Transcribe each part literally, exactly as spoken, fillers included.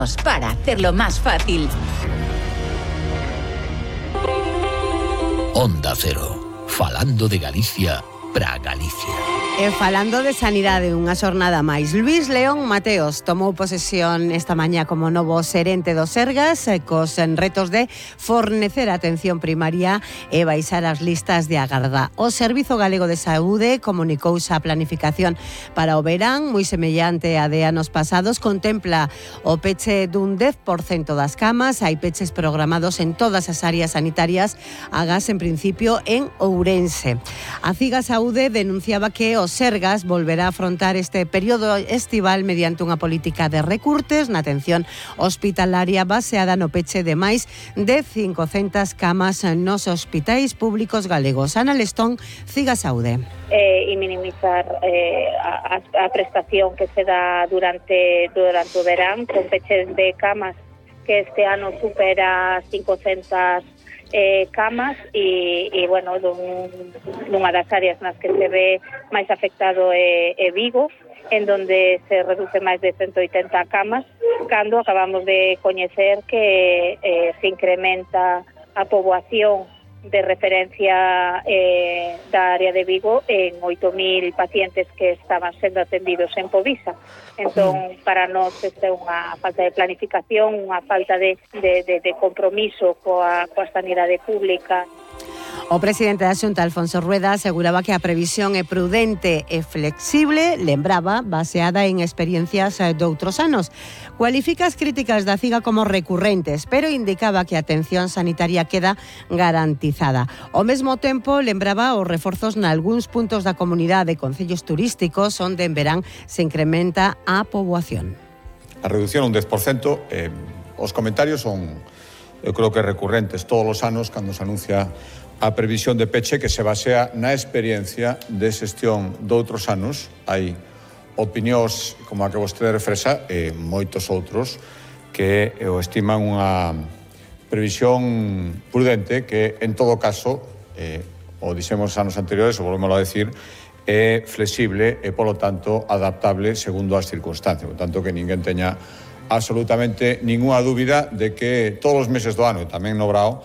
para hacerlo más fácil. Onda Cero, falando de Galicia para Galicia. E falando de sanidade, unha xornada máis. Luís León Mateos tomou posesión esta mañá como novo xerente do Sergas, cos retos de fornecer atención primaria e baixar as listas de agarda. O Servizo Galego de Saúde comunicouse a planificación para o verán, moi semellante a de anos pasados, contempla o peche dun dez por cento das camas, hai peches programados en todas as áreas sanitarias, agás en principio en Ourense. A Ciga Saúde denunciaba que o Sergas volverá a afrontar este período estival mediante unha política de recurtes na atención hospitalaria baseada no peche de máis de cincocentas camas nos hospitais públicos galegos. Ana Lestón, Ciga Saúde. Eh, e minimizar eh, a, a prestación que se dá durante, durante o verán, con peches de camas que este ano supera cincocentas Eh, camas e, e bueno, dun, dunha das áreas nas que se ve máis afectado é, é Vigo, en donde se reduce máis de ciento oitenta camas, cando acabamos de coñecer que eh, se incrementa a poboación de referencia eh, da área de Vigo en oito mil pacientes que estaban sendo atendidos en Povisa. Entón, para nós, esta é unha falta de planificación, unha falta de, de, de, de compromiso coa, coa sanidade pública. O presidente da Xunta, Alfonso Rueda, aseguraba que a previsión é prudente e flexible, lembraba, baseada en experiencias de outros anos. Cualifica as críticas da Ciga como recurrentes, pero indicaba que a atención sanitaria queda garantizada. Ao mesmo tempo, lembraba os reforzos nalgúns puntos da comunidade, concellos turísticos, onde en verán se incrementa a poboación. A reducción un dez por cento, eh, os comentarios son, eu creo que recurrentes todos os anos cando se anuncia a previsión de peche que se basea na experiencia de xestión doutros anos. Hai opinións como a que vostede refresa e moitos outros que o estiman unha previsión prudente que, en todo caso, eh, o dixemos anos anteriores, o volvemos a decir, é flexible e, polo tanto, adaptable segundo as circunstancias. Por tanto, que ninguén teña absolutamente ninguna dúbida de que todos os meses do ano, e tamén no Brao,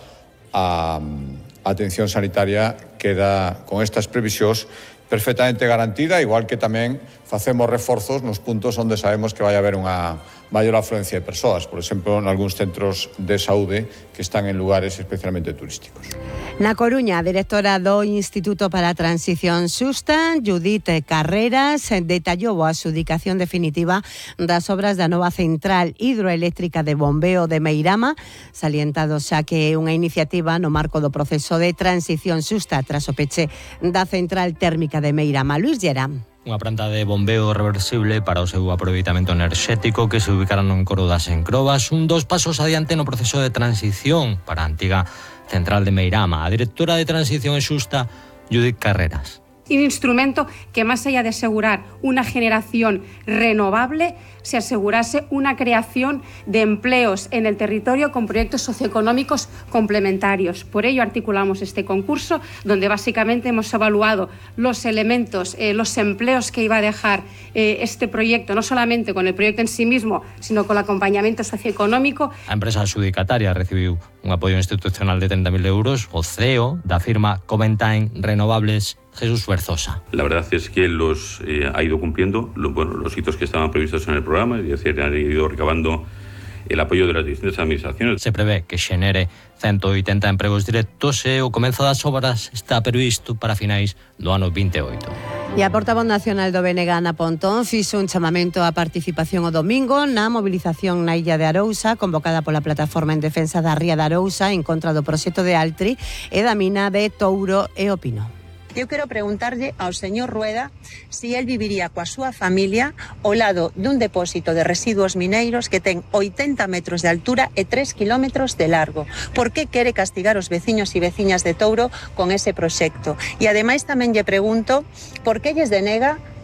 a A atención sanitaria queda con estas previsións perfectamente garantida, igual que tamén facemos reforzos nos puntos onde sabemos que vai haber unha maior afluencia de persoas, por exemplo, en algúns centros de saúde que están en lugares especialmente turísticos. Na Coruña, a directora do Instituto para a Transición Xusta, Judith Carreras, detallou a adxudicación definitiva das obras da nova central hidroeléctrica de bombeo de Meirama, salientado xa que é unha iniciativa no marco do proceso de transición xusta tras o peche da central térmica de Meirama. Luis Llera. Unha planta de bombeo reversible para o seu aproveitamento enerxético que se ubicará no encoro das Encrobas, un dos pasos adiante no proceso de transición para a antiga central de Meirama. A directora de Transición Xusta, Judith Carreras. Un instrumento que, más allá de asegurar una generación renovable, se asegurase una creación de empleos en el territorio con proyectos socioeconómicos complementarios. Por ello articulamos este concurso, donde básicamente hemos evaluado los elementos, eh, los empleos que iba a dejar eh, este proyecto, no solamente con el proyecto en sí mismo, sino con el acompañamiento socioeconómico. A empresa adxudicataria recibiu un apoio institucional de treinta mil euros, o C E O da firma Coventine Renovables, Jesús Berzosa. La verdad es que los eh, ha ido cumpliendo lo, bueno, los hitos que estaban previstos en el programa, es decir, han ido recabando el apoyo de las distintas administraciones. Se prevé que xenere ciento oitenta empregos directos e o comezo das obras está previsto para finais do ano vinte e oito. E a portavoz nacional do B N G, Ana Pontón, fixo un chamamento á participación o domingo na mobilización na Illa de Arousa, convocada pola Plataforma en Defensa da Ría de Arousa en contra do proxecto de Altri e da mina de Touro e o Pino. Eu quero preguntarlle ao señor Rueda si él viviría coa súa familia ao lado dun depósito de residuos mineiros que ten oitenta metros de altura e tres kilómetros de largo. Por que quere castigar os veciños e veciñas de Touro con ese proxecto? E ademais tamén lle pregunto por que lles denega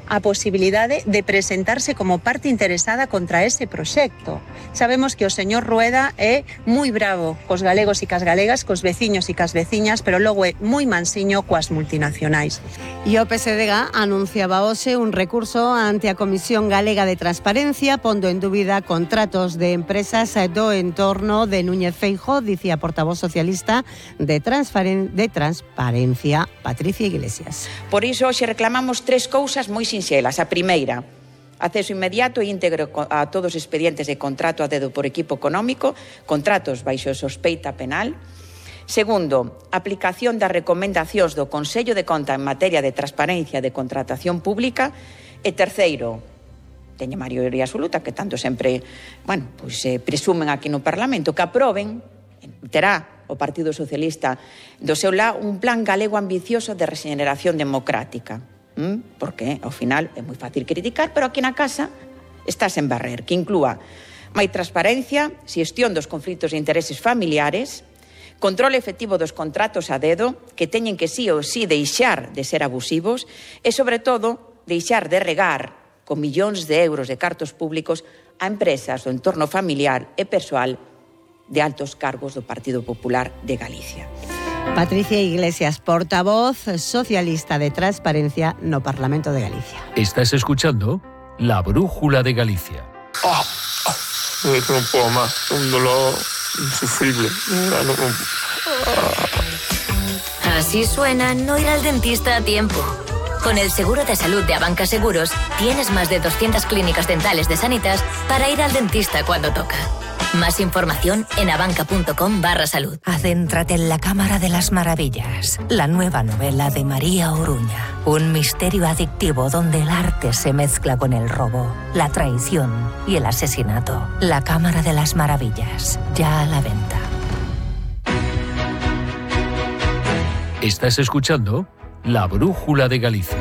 a posibilidade de presentarse como parte interesada contra ese proxecto. Sabemos que o señor Rueda é moi bravo cos galegos e cas galegas, cos veciños e cas veciñas, pero logo é moi mansiño coas multinacionais. E o P S D G anunciaba hoxe un recurso ante a Comisión Galega de Transparencia, pondo en dúbida contratos de empresas do entorno de Núñez Feijóo, dicía a portavoz socialista de, Transparen- de Transparencia, Patricia Iglesias. Por iso hoxe reclamamos tres cousas moi sinxelas. A primeira, acceso inmediato e íntegro a todos os expedientes de contrato a dedo por equipo económico, contratos baixo sospeita penal. Segundo, aplicación das recomendacións do Consello de Conta en materia de transparencia de contratación pública. E terceiro, teña maioría absoluta, que tanto sempre, bueno, pois, eh, presumen aquí no Parlamento, que aproben, terá o Partido Socialista do seu lado, un plan galego ambicioso de regeneración democrática. ¿Mm? Porque, ao final, é moi fácil criticar, pero aquí na casa está sen barrer, que inclúa máis transparencia, xestión dos conflitos de intereses familiares, controle efectivo dos contratos a dedo, que teñen que sí ou sí deixar de ser abusivos, e, sobre todo, deixar de regar con millóns de euros de cartos públicos a empresas do entorno familiar e persoal de altos cargos do Partido Popular de Galicia. Patricia Iglesias, portavoz socialista de Transparencia no Parlamento de Galicia. Estás escuchando La Brújula de Galicia. Oh, oh, no puedo más, un dolor insufrible. No, no, no. Así suena no ir al dentista a tiempo. Con el seguro de salud de Abanca Seguros, tienes más de doscientas clínicas dentales de Sanitas para ir al dentista cuando toca. Más información en abanca.com barra salud. Adéntrate en la Cámara de las Maravillas, la nueva novela de María Oruña. Un misterio adictivo donde el arte se mezcla con el robo, la traición y el asesinato. La Cámara de las Maravillas, ya a la venta. Estás escuchando La Brújula de Galicia.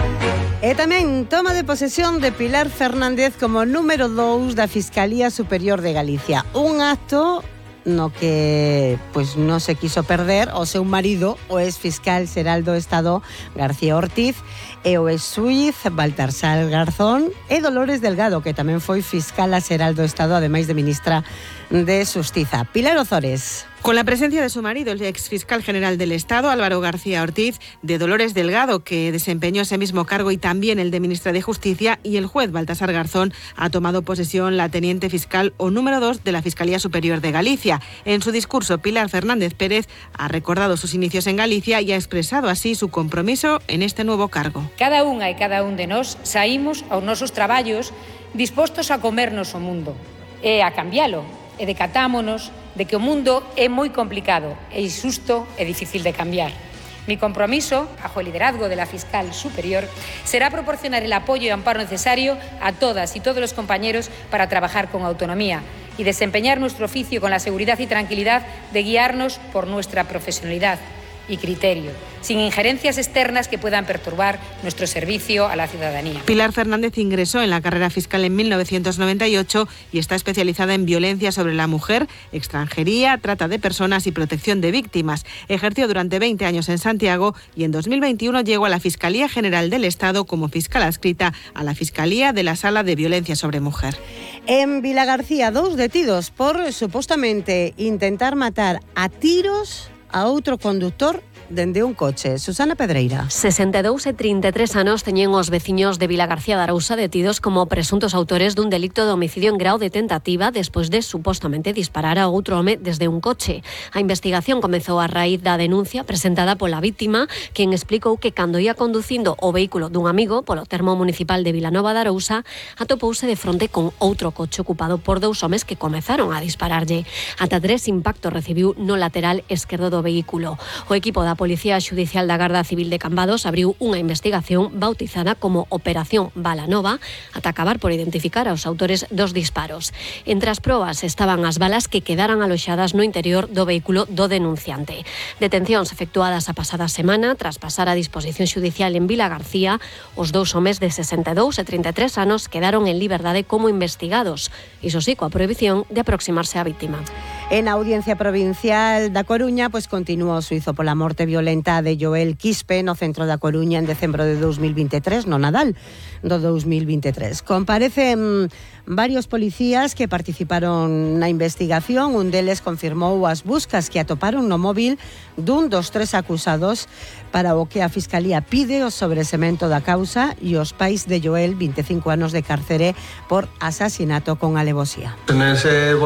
E tamén toma de posesión de Pilar Fernández como número dous da Fiscalía Superior de Galicia. Un acto no que pois non se quiso perder o seu marido, o ex-fiscal xeral do Estado García Ortiz, e o ex-xuíz Baltasar Garzón e Dolores Delgado, que tamén foi fiscal xeral do Estado, ademais de ministra de Xustiza. Pilar Ozores. Con la presencia de su marido, el exfiscal general del Estado, Álvaro García Ortiz, de Dolores Delgado, que desempeñó ese mismo cargo, y también el de ministra de Justicia, y el juez Baltasar Garzón, ha tomado posesión la teniente fiscal o número dos de la Fiscalía Superior de Galicia. En su discurso, Pilar Fernández Pérez ha recordado sus inicios en Galicia y ha expresado así su compromiso en este nuevo cargo. Cada unha e cada un de nós saímos aos nosos traballos dispostos a comernos o mundo e a cambialo, e decatámonos de que o mundo é moi complicado e injusto e difícil de cambiar. Mi compromiso, bajo el liderazgo de la fiscal superior, será proporcionar el apoyo y amparo necesario a todas y todos los compañeros para trabajar con autonomía y desempeñar nuestro oficio con la seguridad y tranquilidad de guiarnos por nuestra profesionalidad y criterio, sin injerencias externas que puedan perturbar nuestro servicio a la ciudadanía. Pilar Fernández ingresó en la carrera fiscal en mil novecientos noventa y ocho y está especializada en violencia sobre la mujer, extranjería, trata de personas y protección de víctimas. Ejerció durante veinte años en Santiago y en dos mil veintiuno llegó a la Fiscalía General del Estado como fiscal adscrita a la Fiscalía de la Sala de Violencia sobre Mujer. En Vilagarcía, dous detidos por supuestamente intentar matar a tiros a outro conductor dende un coche. Susana Pedreira. sesenta e dous e trinta e tres anos teñen os veciños de Vilagarcía de Arousa detidos como presuntos autores dun delito de homicidio en grau de tentativa despois de supostamente disparar a outro home desde un coche. A investigación comezou a raíz da denuncia presentada pola vítima, quen explicou que cando ia conducindo o vehículo dun amigo polo termo municipal de Vilanova de Arousa, atopouse de fronte con outro coche ocupado por dous homes que comezaron a dispararlle. Ata tres impactos recibiu no lateral esquerdo do vehículo. O equipo da Policía Xudicial da Garda Civil de Cambados abriu unha investigación bautizada como Operación Bala Nova ata acabar por identificar aos autores dos disparos. Entre as probas estaban as balas que quedaran aloxadas no interior do vehículo do denunciante. Detencións efectuadas a pasada semana tras pasar a disposición xudicial en Vilagarcía. Os dous homes de sesenta e dous e trinta e tres anos quedaron en liberdade como investigados, iso sí, coa prohibición de aproximarse á vítima. En Audiencia Provincial da Coruña, pois continúa o xuízo pola morte violenta de Joel Quispe no centro da Coruña en decembro de dos mil veintitrés, no Nadal do dos mil veintitrés. Comparecen varios policías que participaron na investigación. Un deles confirmou as buscas que atoparon no móvil dun dos tres acusados, para o que a Fiscalía pide o sobresemento da causa e os pais de Joel, veinticinco anos de cárcere por asasinato con alevosía. En ese